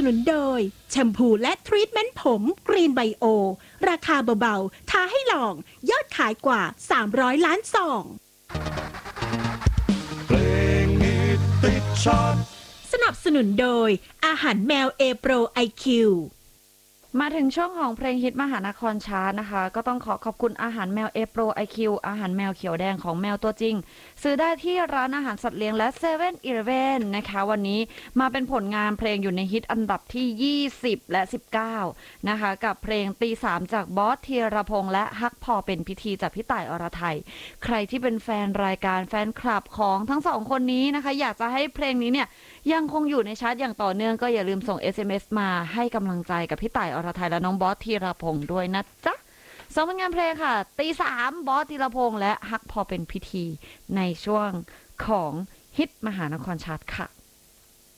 นุนโดยแชมพูและทรีทเมนต์ผมกรีนไบโอราคาเบาๆท้าให้ลองยอดขายกว่า300 ล้านซองเพลงฮิตติดชาร์ตสนับสนุนโดยอาหารแมวเอโปรไอคิวมาถึงช่วงของเพลงฮิตมหานครชาร์ตนะคะก็ต้องขอบคุณอาหารแมวเอโปรไอคิวอาหารแมวเขียวแดงของแมวตัวจริงซื้อได้ที่ร้านอาหารสัตว์เลี้ยงและ7-Eleven นะคะวันนี้มาเป็นผลงานเพลงอยู่ในฮิตอันดับที่20และ19นะคะกับเพลงตี3จากบอสธีรพงษ์และฮักพอเป็นพิธีจากพี่ต่ายอรไทยใครที่เป็นแฟนรายการแฟนคลับของทั้งสองคนนี้นะคะอยากจะให้เพลงนี้เนี่ยยังคงอยู่ในชาร์ตอย่างต่อเนื่องก็อย่าลืมส่ง SMS มาให้กำลังใจกับพี่ต่ายอรไทยและน้องบอสธีรพงษ์ด้วยนะจ๊ะสองผลงานเพลงค่ะตี3บอสธีรพงษ์และฮักพอเป็นพิธีในช่วงของฮิตมหานครชาร์ตค่ะ